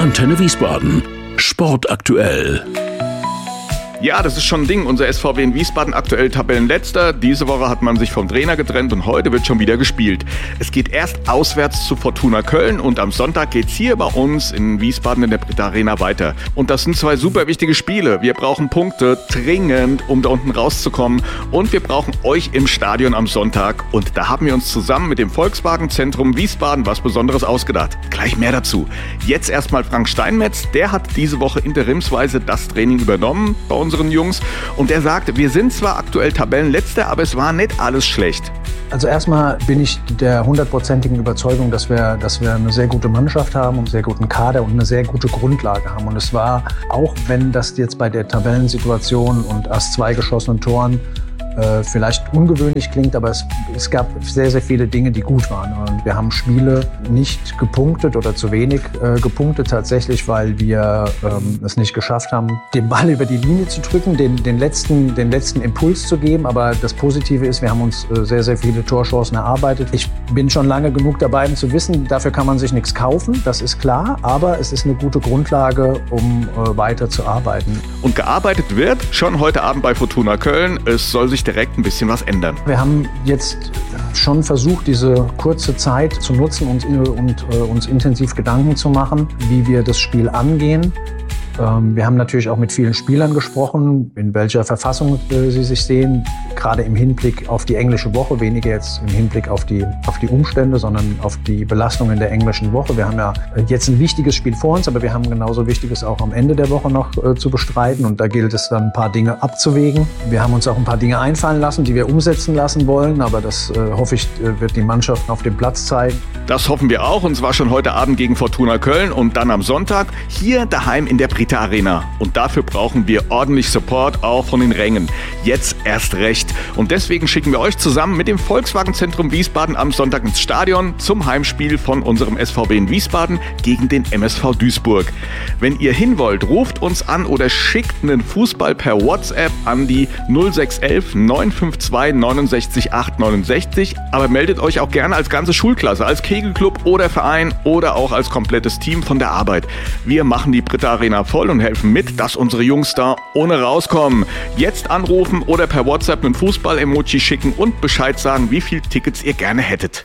Antenne Wiesbaden. Sport aktuell. Ja, das ist schon ein Ding. Unser SVW in Wiesbaden aktuell Tabellenletzter. Diese Woche hat man sich vom Trainer getrennt und heute wird schon wieder gespielt. Es geht erst auswärts zu Fortuna Köln und am Sonntag geht's hier bei uns in Wiesbaden in der Britta Arena weiter. Und das sind zwei super wichtige Spiele. Wir brauchen Punkte dringend, um da unten rauszukommen. Und wir brauchen euch im Stadion am Sonntag. Und da haben wir uns zusammen mit dem Volkswagen Zentrum Wiesbaden was Besonderes ausgedacht. Gleich mehr dazu. Jetzt erstmal Frank Steinmetz. Der hat diese Woche interimsweise das Training übernommen bei unseren Jungs. Und er sagt, wir sind zwar aktuell Tabellenletzter, aber es war nicht alles schlecht. Also erstmal bin ich der 100%igen Überzeugung, dass wir eine sehr gute Mannschaft haben, einen sehr guten Kader und eine sehr gute Grundlage haben. Und es war, auch wenn das jetzt bei der Tabellensituation und erst 2 geschossenen Toren vielleicht ungewöhnlich klingt, aber es gab sehr, sehr viele Dinge, die gut waren. Und wir haben Spiele nicht gepunktet oder zu wenig gepunktet tatsächlich, weil wir es nicht geschafft haben, den Ball über die Linie zu drücken, den letzten Impuls zu geben. Aber das Positive ist, wir haben uns sehr, sehr viele Torchancen erarbeitet. Ich bin schon lange genug dabei, um zu wissen, dafür kann man sich nichts kaufen, das ist klar. Aber es ist eine gute Grundlage, um weiter zu arbeiten. Und gearbeitet wird schon heute Abend bei Fortuna Köln. Es soll sich direkt ein bisschen was ändern. Wir haben jetzt schon versucht, diese kurze Zeit zu nutzen und uns intensiv Gedanken zu machen, wie wir das Spiel angehen. Wir haben natürlich auch mit vielen Spielern gesprochen, in welcher Verfassung sie sich sehen, gerade im Hinblick auf die englische Woche, weniger jetzt im Hinblick auf die Umstände, sondern auf die Belastungen der englischen Woche. Wir haben ja jetzt ein wichtiges Spiel vor uns, aber wir haben genauso Wichtiges auch am Ende der Woche noch zu bestreiten und da gilt es dann ein paar Dinge abzuwägen. Wir haben uns auch ein paar Dinge einfallen lassen, die wir umsetzen lassen wollen, aber das hoffe ich, wird die Mannschaften auf dem Platz zeigen. Das hoffen wir auch, und zwar schon heute Abend gegen Fortuna Köln und dann am Sonntag hier daheim in der Britta Arena. Und dafür brauchen wir ordentlich Support, auch von den Rängen. Jetzt erst recht. Und deswegen schicken wir euch zusammen mit dem Volkswagen Zentrum Wiesbaden am Sonntag ins Stadion zum Heimspiel von unserem SVW in Wiesbaden gegen den MSV Duisburg. Wenn ihr hin wollt, ruft uns an oder schickt einen Fußball per WhatsApp an die 0611 952 69 869. Aber meldet euch auch gerne als ganze Schulklasse, als Kegelclub oder Verein oder auch als komplettes Team von der Arbeit. Wir machen die Britta Arena voll und helfen mit, dass unsere Jungs da ohne rauskommen. Jetzt anrufen oder per WhatsApp einen Fußball-Emoji schicken und Bescheid sagen, wie viele Tickets ihr gerne hättet.